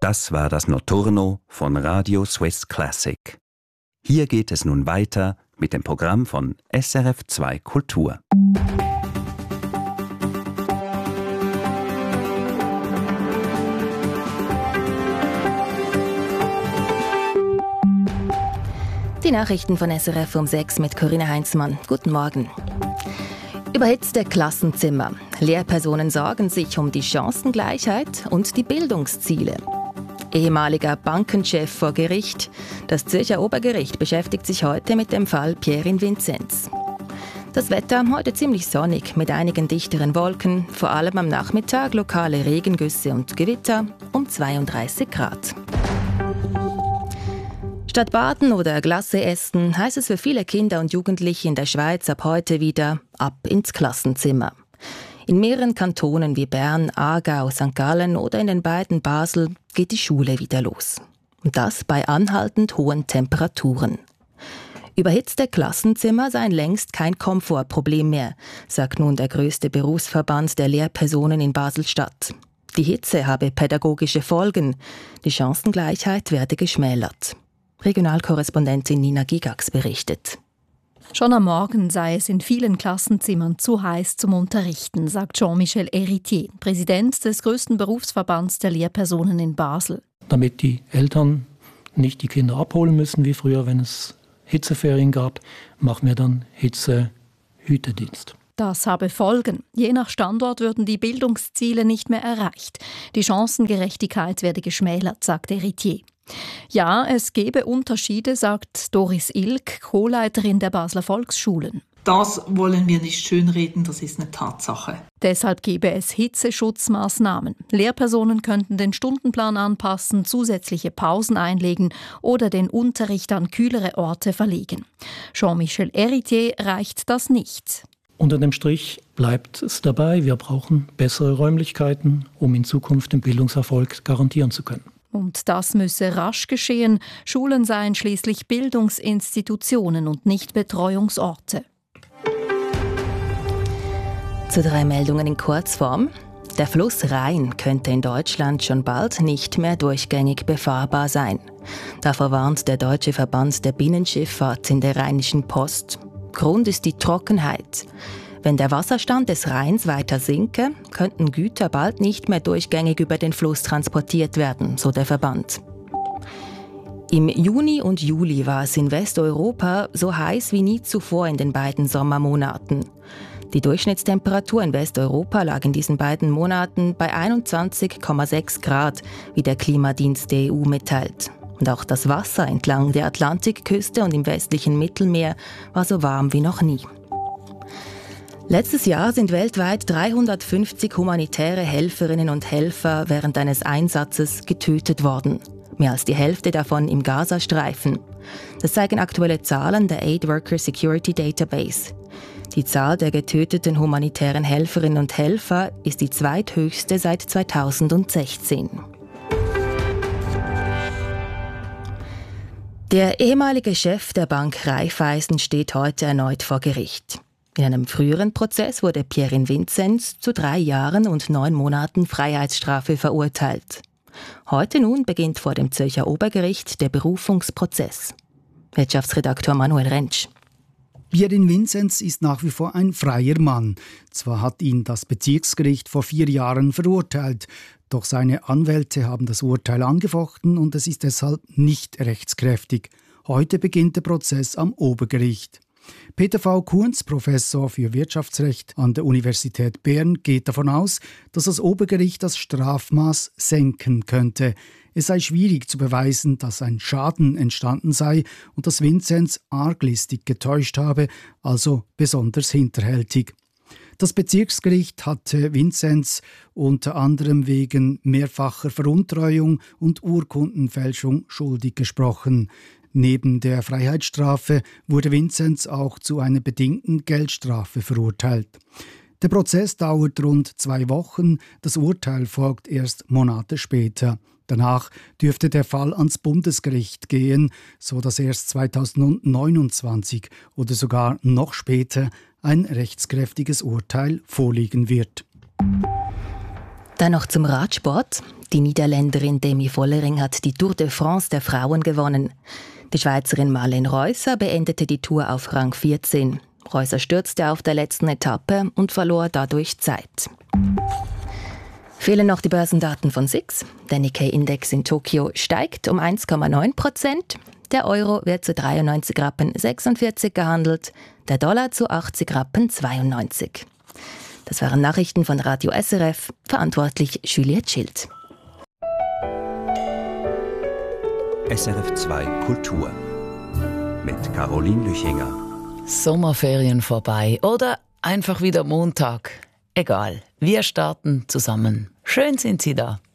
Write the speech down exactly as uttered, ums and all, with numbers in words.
Das war das Notturno von Radio Swiss Classic. Hier geht es nun weiter mit dem Programm von S R F zwei Kultur. Die Nachrichten von S R F um sechs mit Corinna Heinzmann. Guten Morgen. Überhitzte Klassenzimmer. Lehrpersonen sorgen sich um die Chancengleichheit und die Bildungsziele. Ehemaliger Bankenchef vor Gericht. Das Zürcher Obergericht beschäftigt sich heute mit dem Fall Pierin Vinzenz. Das Wetter heute ziemlich sonnig mit einigen dichteren Wolken, vor allem am Nachmittag lokale Regengüsse und Gewitter um zweiunddreißig Grad. Statt Baden oder Glasse essen, heißt es für viele Kinder und Jugendliche in der Schweiz ab heute wieder ab ins Klassenzimmer. In mehreren Kantonen wie Bern, Aargau, Sankt Gallen oder in den beiden Basel geht die Schule wieder los. Und das bei anhaltend hohen Temperaturen. Überhitzte Klassenzimmer seien längst kein Komfortproblem mehr, sagt nun der größte Berufsverband der Lehrpersonen in Basel-Stadt. Die Hitze habe pädagogische Folgen, die Chancengleichheit werde geschmälert. Regionalkorrespondentin Nina Gigax berichtet. Schon am Morgen sei es in vielen Klassenzimmern zu heiß zum Unterrichten, sagt Jean-Michel Héritier, Präsident des grössten Berufsverbands der Lehrpersonen in Basel. Damit die Eltern nicht die Kinder abholen müssen, wie früher, wenn es Hitzeferien gab, machen wir dann Hitzehütedienst. Das habe Folgen. Je nach Standort würden die Bildungsziele nicht mehr erreicht. Die Chancengerechtigkeit werde geschmälert, sagt Héritier. Ja, es gebe Unterschiede, sagt Doris Ilk, Co-Leiterin der Basler Volksschulen. Das wollen wir nicht schönreden, das ist eine Tatsache. Deshalb gebe es Hitzeschutzmaßnahmen. Lehrpersonen könnten den Stundenplan anpassen, zusätzliche Pausen einlegen oder den Unterricht an kühlere Orte verlegen. Jean-Michel Héritier reicht das nicht. Unter dem Strich bleibt es dabei, wir brauchen bessere Räumlichkeiten, um in Zukunft den Bildungserfolg garantieren zu können. Und das müsse rasch geschehen. Schulen seien schließlich Bildungsinstitutionen und nicht Betreuungsorte. Zu drei Meldungen in Kurzform. Der Fluss Rhein könnte in Deutschland schon bald nicht mehr durchgängig befahrbar sein. Davor warnt der Deutsche Verband der Binnenschifffahrt in der Rheinischen Post. Grund ist die Trockenheit. Wenn der Wasserstand des Rheins weiter sinke, könnten Güter bald nicht mehr durchgängig über den Fluss transportiert werden, so der Verband. Im Juni und Juli war es in Westeuropa so heiß wie nie zuvor in den beiden Sommermonaten. Die Durchschnittstemperatur in Westeuropa lag in diesen beiden Monaten bei einundzwanzig Komma sechs Grad, wie der Klimadienst der E U mitteilt. Und auch das Wasser entlang der Atlantikküste und im westlichen Mittelmeer war so warm wie noch nie. Letztes Jahr sind weltweit dreihundertfünfzig humanitäre Helferinnen und Helfer während eines Einsatzes getötet worden. Mehr als die Hälfte davon im Gazastreifen. Das zeigen aktuelle Zahlen der Aid Worker Security Database. Die Zahl der getöteten humanitären Helferinnen und Helfer ist die zweithöchste seit zweitausendsechzehn. Der ehemalige Chef der Bank Raiffeisen steht heute erneut vor Gericht. In einem früheren Prozess wurde Pierin Vinzenz zu drei Jahren und neun Monaten Freiheitsstrafe verurteilt. Heute nun beginnt vor dem Zürcher Obergericht der Berufungsprozess. Wirtschaftsredakteur Manuel Rentsch. Pierin Vinzenz ist nach wie vor ein freier Mann. Zwar hat ihn das Bezirksgericht vor vier Jahren verurteilt, doch seine Anwälte haben das Urteil angefochten und es ist deshalb nicht rechtskräftig. Heute beginnt der Prozess am Obergericht. Peter V. Kunz, Professor für Wirtschaftsrecht an der Universität Bern, geht davon aus, dass das Obergericht das Strafmaß senken könnte. Es sei schwierig zu beweisen, dass ein Schaden entstanden sei und dass Vinzenz arglistig getäuscht habe, also besonders hinterhältig. Das Bezirksgericht hatte Vinzenz unter anderem wegen mehrfacher Veruntreuung und Urkundenfälschung schuldig gesprochen. Neben der Freiheitsstrafe wurde Vinzenz auch zu einer bedingten Geldstrafe verurteilt. Der Prozess dauert rund zwei Wochen, das Urteil folgt erst Monate später. Danach dürfte der Fall ans Bundesgericht gehen, sodass erst zweitausendneunundzwanzig oder sogar noch später ein rechtskräftiges Urteil vorliegen wird. Dann noch zum Radsport. Die Niederländerin Demi Vollering hat die Tour de France der Frauen gewonnen. Die Schweizerin Marlene Reusser beendete die Tour auf Rang vierzehn. Reusser stürzte auf der letzten Etappe und verlor dadurch Zeit. Fehlen noch die Börsendaten von S I X. Der Nikkei-Index in Tokio steigt um eins Komma neun Prozent. Der Euro wird zu dreiundneunzig Rappen sechsundvierzig gehandelt, der Dollar zu achtzig Rappen zweiundneunzig. Das waren Nachrichten von Radio S R F, verantwortlich Juliette Schild. S R F zwei Kultur mit Caroline Lüchinger. Sommerferien vorbei oder einfach wieder Montag. Egal, wir starten zusammen. Schön sind Sie da.